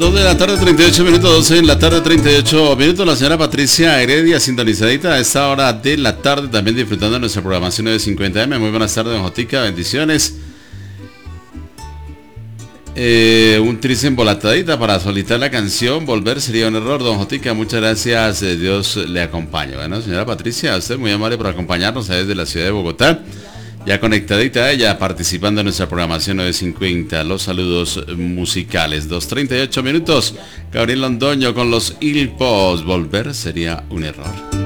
2 de la tarde, 38 minutos, 12 en la tarde, 38 minutos. La señora Patricia Heredia, sintonizadita a esta hora de la tarde, también disfrutando de nuestra programación de 50M. Muy buenas tardes, don Jotica, bendiciones. Un tris embolatadita para solicitar la canción Volver sería un error, don Jotica. Muchas gracias, Dios le acompañe. Bueno, señora Patricia, usted muy amable por acompañarnos desde la ciudad de Bogotá. Ya conectadita ella, participando en nuestra programación 950. Los saludos musicales. 2:38 minutos. Gabriel Londoño con los Ilpos. Volver sería un error.